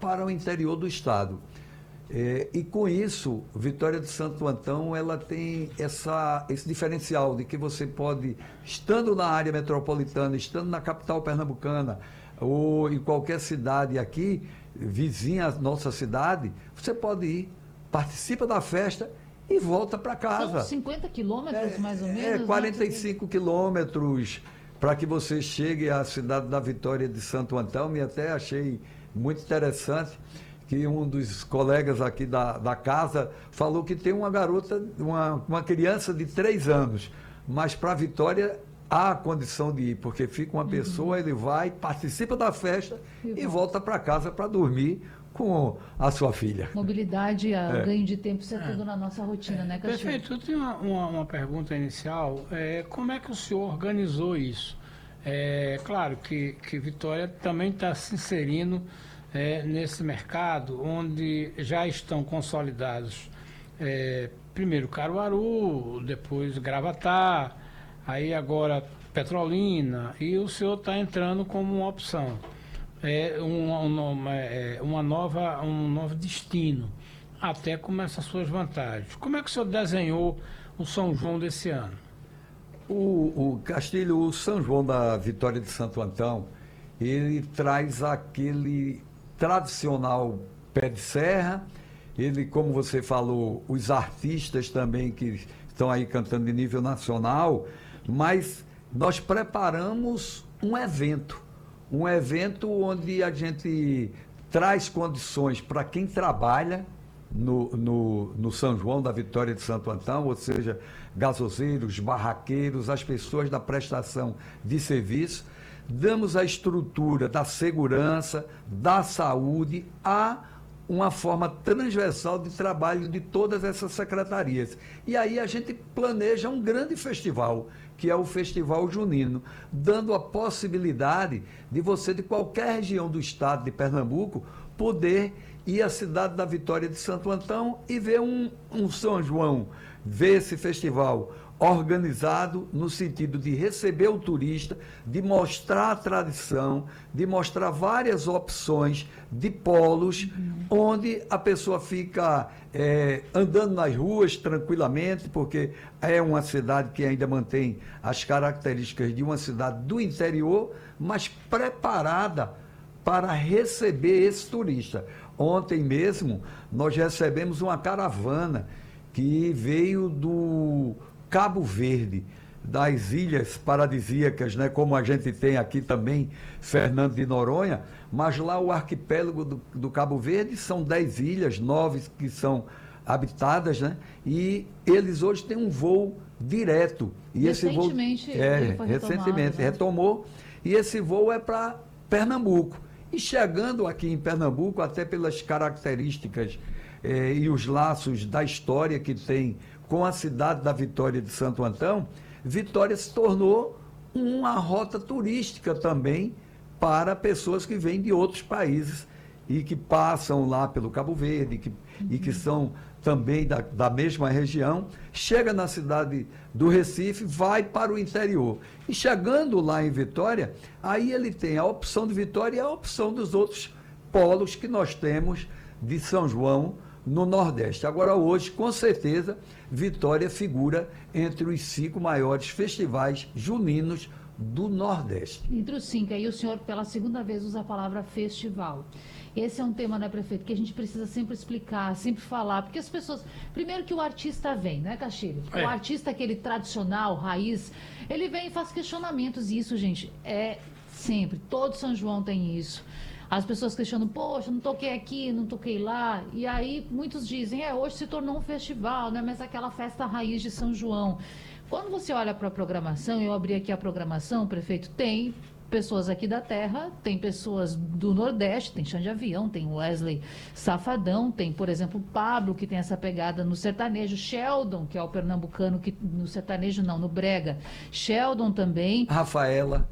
para o interior do estado. E com isso, Vitória de Santo Antão, ela tem esse diferencial de que você pode, estando na área metropolitana, estando na capital pernambucana, ou em qualquer cidade aqui, vizinha à nossa cidade, você pode ir, participa da festa e volta para casa. São 50 quilômetros, mais ou menos? 45 quilômetros para que você chegue à cidade da Vitória de Santo Antão. E até achei muito interessante que um dos colegas aqui da casa falou que tem uma garota, uma criança de 3 anos, mas para Vitória há condição de ir, porque fica uma pessoa, ele vai, participa da festa e volta para casa para dormir com a sua filha. Mobilidade, ganho de tempo, isso é tudo na nossa rotina, né, Castilho? Perfeito. Eu tenho uma pergunta inicial. Como é que o senhor organizou isso? Claro que Vitória também está se inserindo nesse mercado, onde já estão consolidados, primeiro Caruaru, depois Gravatá, aí agora Petrolina, e o senhor está entrando como uma opção, um novo destino, até com essas suas vantagens. Como é que o senhor desenhou o São João desse ano? O Castilho, o São João da Vitória de Santo Antão, ele traz aquele tradicional pé de serra. Ele, como você falou, os artistas também que estão aí cantando de nível nacional, mas nós preparamos um evento onde a gente traz condições para quem trabalha no São João da Vitória de Santo Antão, ou seja, gasoseiros, barraqueiros, as pessoas da prestação de serviço. Damos a estrutura da segurança, da saúde, a uma forma transversal de trabalho de todas essas secretarias. E aí a gente planeja um grande festival, que é o Festival Junino, dando a possibilidade de você, de qualquer região do estado de Pernambuco, poder ir à cidade da Vitória de Santo Antão e ver um São João, ver esse festival organizado no sentido de receber o turista, de mostrar a tradição, de mostrar várias opções de polos, onde a pessoa fica andando nas ruas tranquilamente, porque é uma cidade que ainda mantém as características de uma cidade do interior, mas preparada para receber esse turista. Ontem mesmo nós recebemos uma caravana que veio do Cabo Verde, das ilhas paradisíacas, né, como a gente tem aqui também, Fernando de Noronha, mas lá o arquipélago do Cabo Verde são 10 ilhas, 9 que são habitadas, né, e eles hoje têm um voo direto. E recentemente esse voo, recentemente retomou, e esse voo é para Pernambuco. E chegando aqui em Pernambuco, até pelas características e os laços da história que tem com a cidade da Vitória de Santo Antão, Vitória se tornou uma rota turística também para pessoas que vêm de outros países e que passam lá pelo Cabo Verde e que são também da mesma região, chega na cidade do Recife, vai para o interior. E chegando lá em Vitória, aí ele tem a opção de Vitória e a opção dos outros polos que nós temos de São João no Nordeste. Agora, hoje, com certeza, Vitória figura entre os 5 maiores festivais juninos do Nordeste. Entre os 5, aí o senhor, pela segunda vez, usa a palavra festival. Esse é um tema, né, prefeito, que a gente precisa sempre explicar, sempre falar, porque as pessoas... Primeiro que o artista vem, né, Castilho? O artista, aquele tradicional, raiz, ele vem e faz questionamentos, e isso, gente, é sempre. Todo São João tem isso. As pessoas questionam, poxa, não toquei aqui, não toquei lá. E aí muitos dizem, hoje se tornou um festival, né? Mas aquela festa raiz de São João. Quando você olha para a programação, eu abri aqui a programação, prefeito, tem pessoas aqui da terra, tem pessoas do Nordeste, tem Xande Avião, tem Wesley Safadão, tem, por exemplo, Pablo, que tem essa pegada no sertanejo, Sheldon, que é o pernambucano, que no sertanejo não, no brega, Sheldon também. Rafaela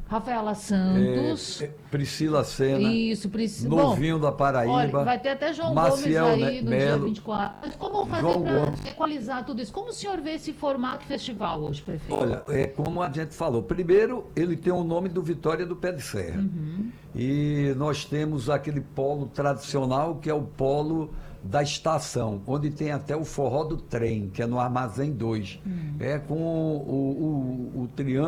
Santos. Priscila Sena. Isso, Priscila. Novinho da Paraíba. Olha, vai ter até João Maciel Gomes aí no Melo, dia 24. Mas como fazer para equalizar tudo isso? Como o senhor vê esse formato festival hoje, prefeito? Olha, como a gente falou, primeiro ele tem o nome do Vitória do Pé de Serra. e nós temos aquele polo tradicional, que é o polo da estação, onde tem até o forró do trem, que é no Armazém 2. É com o triângulo